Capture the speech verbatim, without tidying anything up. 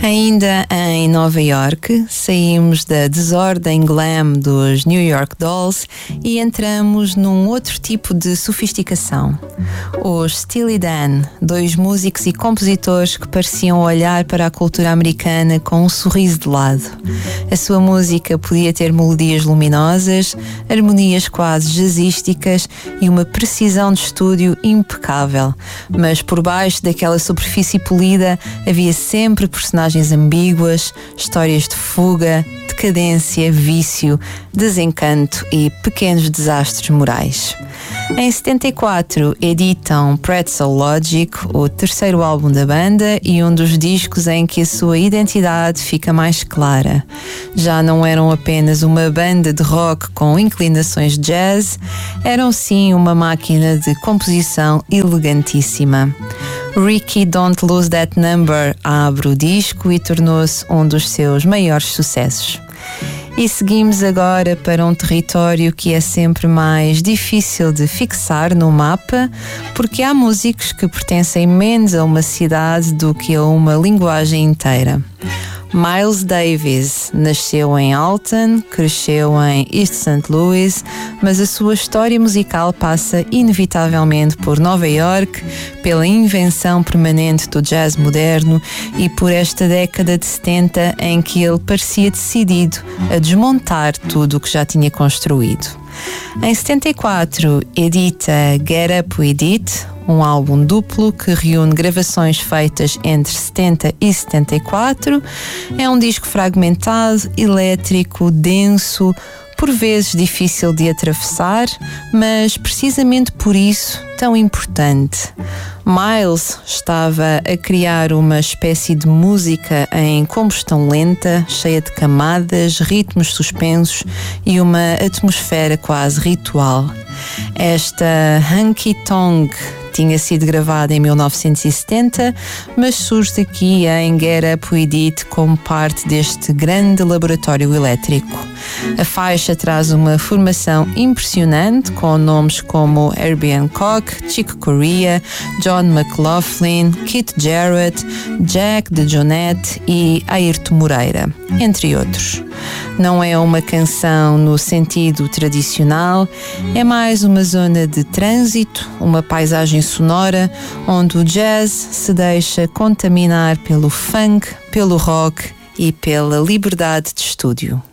Ainda em Nova York, saímos da desordem glam dos New York Dolls e entramos num outro tipo de sofisticação. Os Steely Dan, dois músicos e compositores que pareciam olhar para a cultura americana com um sorriso de lado. A sua música podia ter melodias luminosas, harmonias quase jazzísticas e uma precisão de estúdio impecável, mas por baixo daquela superfície polida havia sempre personagens ambíguas, histórias de fuga, decadência, vício, desencanto e pequenos desastres morais. Em setenta e quatro editam Pretzel Logic, o terceiro álbum da banda e um dos discos em que a sua identidade fica mais clara. Já não eram apenas uma banda de rock com inclinações de jazz, eram sim uma máquina de composição elegantíssima. Ricky Don't Lose That Number abre o disco e tornou-se um dos seus maiores sucessos. E seguimos agora para um território que é sempre mais difícil de fixar no mapa, porque há músicos que pertencem menos a uma cidade do que a uma linguagem inteira. Miles Davis nasceu em Alton, cresceu em East Saint Louis, mas a sua história musical passa inevitavelmente por Nova York, pela invenção permanente do jazz moderno e por esta década de setenta em que ele parecia decidido a desmontar tudo o que já tinha construído. Em setenta e quatro edita Get Up With It, um álbum duplo que reúne gravações feitas entre setenta e setenta e quatro. É um disco fragmentado, elétrico, denso, por vezes difícil de atravessar, mas precisamente por isso tão importante. Miles estava a criar uma espécie de música em combustão lenta, cheia de camadas, ritmos suspensos e uma atmosfera quase ritual. Esta Honky Tonk tinha sido gravada em mil novecentos e setenta, mas surge aqui em Get Up With It como parte deste grande laboratório elétrico. A faixa traz uma formação impressionante com nomes como Herbie Hancock, Chick Corea, John McLaughlin, Keith Jarrett, Jack DeJohnette e Airto Moreira, entre outros. Não é uma canção no sentido tradicional, é mais uma zona de trânsito, uma paisagem sonora onde o jazz se deixa contaminar pelo funk, pelo rock e pela liberdade de estúdio.